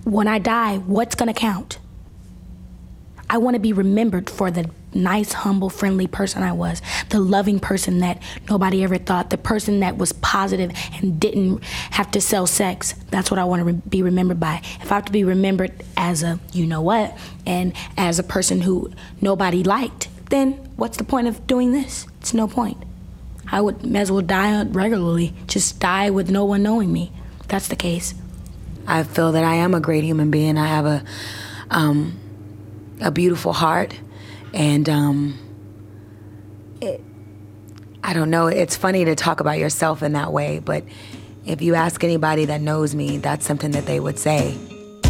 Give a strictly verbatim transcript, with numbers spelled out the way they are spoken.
when I die, what's gonna count? I wanna be remembered for the nice, humble, friendly person I was, the loving person that nobody ever thought, the person that was positive and didn't have to sell sex. That's what I wanna re- be remembered by. If I have to be remembered as a you-know-what, and as a person who nobody liked, then what's the point of doing this? It's no point. I would may as well die regularly, just die with no one knowing me. That's the case. I feel that I am a great human being. I have a um, a beautiful heart, and um, it, I don't know. It's funny to talk about yourself in that way, but if you ask anybody that knows me, that's something that they would say.